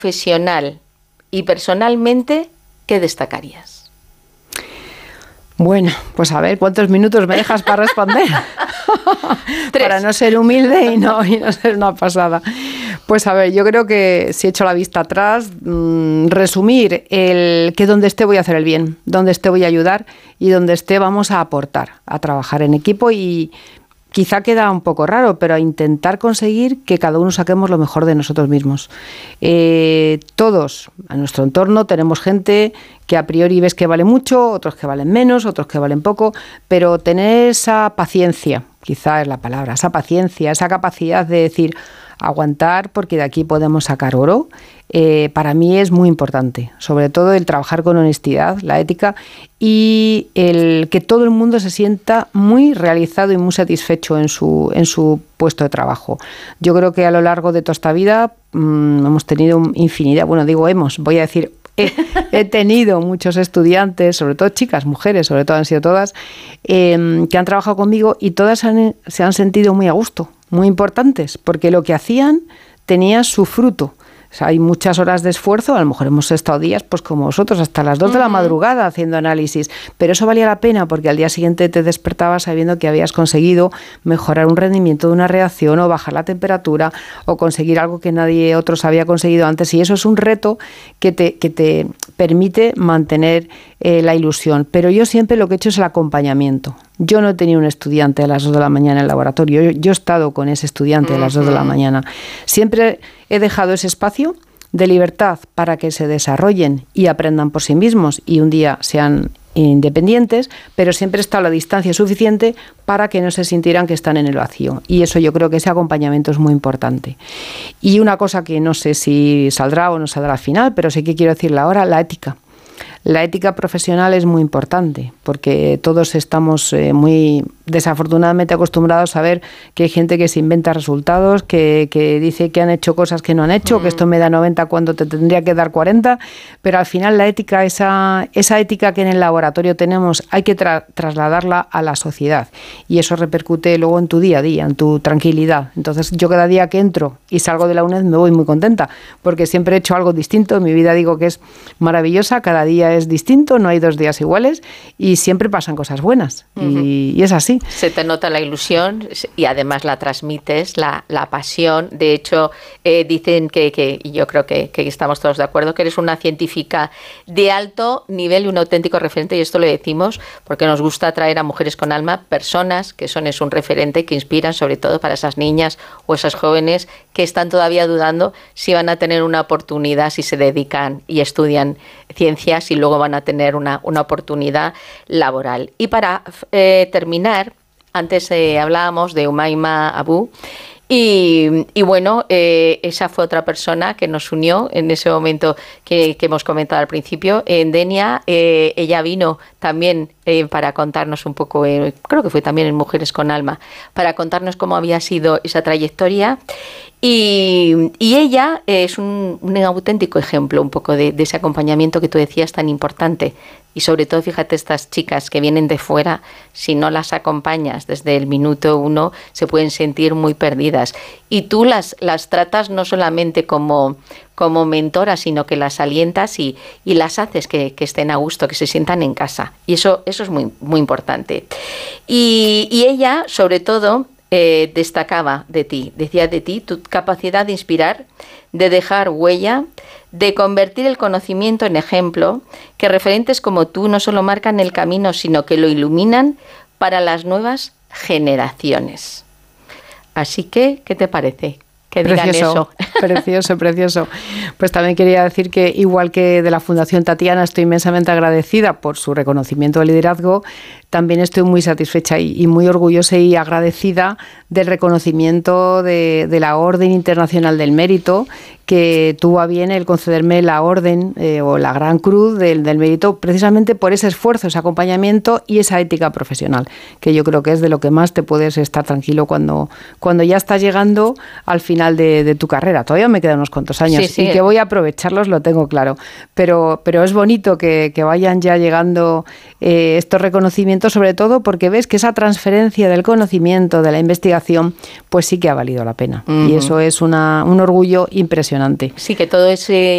profesional y personalmente, ¿qué destacarías? Bueno, pues a ver, ¿cuántos minutos me dejas para responder? Para no ser humilde y no ser una pasada. Pues a ver, yo creo que si echo la vista atrás, resumir que donde esté voy a hacer el bien, donde esté voy a ayudar y donde esté vamos a aportar, a trabajar en equipo y quizá queda un poco raro, pero a intentar conseguir que cada uno saquemos lo mejor de nosotros mismos. Todos, a nuestro entorno, tenemos gente que a priori ves que vale mucho, otros que valen menos, otros que valen poco, pero tener esa paciencia, quizá es la palabra, esa paciencia, esa capacidad de decir, aguantar porque de aquí podemos sacar oro, para mí es muy importante, sobre todo el trabajar con honestidad, la ética y el que todo el mundo se sienta muy realizado y muy satisfecho en su puesto de trabajo. Yo creo que a lo largo de toda esta vida hemos tenido infinidad, voy a decir, he tenido muchos estudiantes, sobre todo chicas, mujeres, sobre todo han sido todas, que han trabajado conmigo y todas se han sentido muy a gusto, muy importantes, porque lo que hacían tenía su fruto. O sea, hay muchas horas de esfuerzo, a lo mejor hemos estado días, pues como vosotros, hasta las 2 de la madrugada haciendo análisis, pero eso valía la pena porque al día siguiente te despertabas sabiendo que habías conseguido mejorar un rendimiento de una reacción o bajar la temperatura o conseguir algo que nadie otros había conseguido antes, y eso es un reto que te permite mantener la ilusión. Pero yo siempre lo que he hecho es el acompañamiento. Yo no he tenido un estudiante a las 2 de la mañana en el laboratorio, yo he estado con ese estudiante a las 2 de la mañana. Siempre he dejado ese espacio de libertad para que se desarrollen y aprendan por sí mismos y un día sean independientes, pero siempre he estado a la distancia suficiente para que no se sintieran que están en el vacío. Y eso yo creo que ese acompañamiento es muy importante. Y una cosa que no sé si saldrá o no saldrá al final, pero sí que quiero decirla ahora, la ética. La ética profesional es muy importante porque todos estamos muy desafortunadamente acostumbrados a ver que hay gente que se inventa resultados, que dice que han hecho cosas que no han hecho, que esto me da 90 cuando te tendría que dar 40, pero al final la ética, esa ética que en el laboratorio tenemos, hay que trasladarla a la sociedad y eso repercute luego en tu día a día, en tu tranquilidad. Entonces yo cada día que entro y salgo de la UNED me voy muy contenta porque siempre he hecho algo distinto, en mi vida digo que es maravillosa, cada día es distinto, no hay 2 días iguales y siempre pasan cosas buenas y es así. Se te nota la ilusión y además la transmites, la pasión. De hecho, dicen y yo creo que estamos todos de acuerdo, que eres una científica de alto nivel y un auténtico referente, y esto lo decimos porque nos gusta traer a mujeres con alma, personas que es un referente, que inspiran sobre todo para esas niñas o esas jóvenes que están todavía dudando si van a tener una oportunidad, si se dedican y estudian ciencias y luego van a tener una oportunidad laboral. Y para terminar, antes hablábamos de Umaima Abu y bueno, esa fue otra persona que nos unió en ese momento que hemos comentado al principio. En Denia, ella vino también para contarnos un poco, creo que fue también en Mujeres con Alma, para contarnos cómo había sido esa trayectoria. Y ella es un auténtico ejemplo un poco de ese acompañamiento que tú decías tan importante. Y sobre todo, fíjate, estas chicas que vienen de fuera, si no las acompañas desde el minuto 1, se pueden sentir muy perdidas. Y tú las tratas no solamente como mentoras, sino que las alientas y las haces que estén a gusto, que se sientan en casa. Y eso es muy, muy importante. Y ella, sobre todo, destacaba de ti, decía de ti, tu capacidad de inspirar, de dejar huella, de convertir el conocimiento en ejemplo, que referentes como tú no solo marcan el camino, sino que lo iluminan para las nuevas generaciones. Así que, ¿qué te parece? Que digan eso. Precioso, precioso. Pues también quería decir que, igual que de la Fundación Tatiana, estoy inmensamente agradecida por su reconocimiento de liderazgo. También estoy muy satisfecha y muy orgullosa y agradecida del reconocimiento de la Orden Internacional del Mérito, que tuvo a bien el concederme la orden o la Gran Cruz del Mérito, precisamente por ese esfuerzo, ese acompañamiento y esa ética profesional, que yo creo que es de lo que más te puedes estar tranquilo cuando ya estás llegando al final de tu carrera. Todavía me quedan unos cuantos años y que voy a aprovecharlos, lo tengo claro. Pero es bonito que vayan ya llegando estos reconocimientos, sobre todo porque ves que esa transferencia del conocimiento, de la investigación, pues sí que ha valido la pena. Y eso es un orgullo impresionante. Sí, que todo ese